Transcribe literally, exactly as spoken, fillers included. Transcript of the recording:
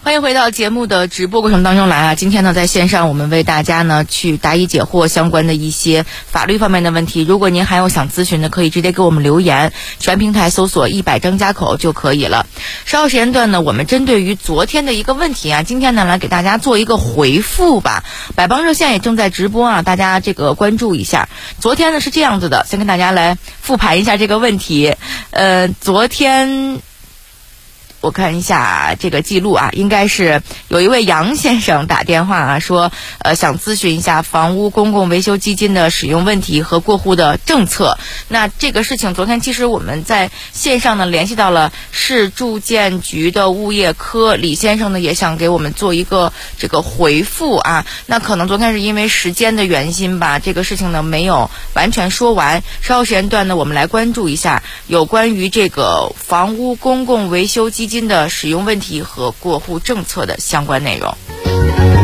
欢迎回到节目的直播过程当中来啊！今天呢，在线上我们为大家呢去答疑解惑相关的一些法律方面的问题。如果您还有想咨询的，可以直接给我们留言，全平台搜索一百张家口就可以了。稍后时间段呢，我们针对于昨天的一个问题啊，今天呢来给大家做一个回复吧。百帮热线也正在直播啊，大家这个关注一下。昨天呢是这样子的，先跟大家来复盘一下这个问题。呃，昨天。我看一下这个记录啊，应该是有一位杨先生打电话啊，说呃想咨询一下房屋公共维修基金的使用问题和过户的政策。那这个事情昨天其实我们在线上呢联系到了市住建局的物业科，李先生呢也想给我们做一个这个回复啊。那可能昨天是因为时间的原因吧，这个事情呢没有完全说完。稍后时间段呢，我们来关注一下有关于这个房屋公共维修基金的使用问题和过户政策的相关内容。